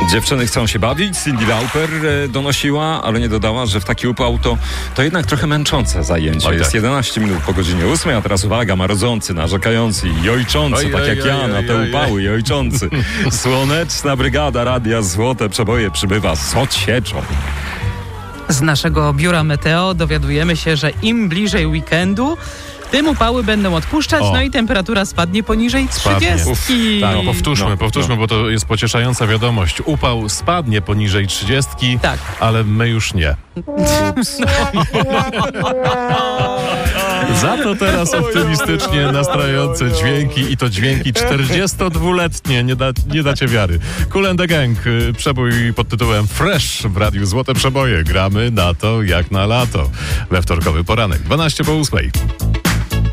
Dziewczyny chcą się bawić. Cyndi Lauper donosiła, ale nie dodała, że w taki upał to jednak trochę męczące zajęcie. Oj, Jest tak. 11 minut po godzinie 8, a teraz uwaga, marodzący, narzekający i ojczący, tak jak ja na te upały i ojczący. Słoneczna brygada Radia Złote Przeboje przybywa z odsieczą. Z naszego biura Meteo dowiadujemy się, że im bliżej weekendu, tym upały będą odpuszczać, O. no i temperatura spadnie poniżej 30. Tak, powtórzmy, bo to jest pocieszająca wiadomość. Upał spadnie poniżej 30, Tak. ale my już nie. Za to teraz optymistycznie nastrajające dźwięki i to dźwięki 42-letnie, nie dacie wiary. Kool and the Gang, przebój pod tytułem Fresh w Radiu Złote Przeboje. Gramy na to jak na lato. We wtorkowy poranek, 12 po 8.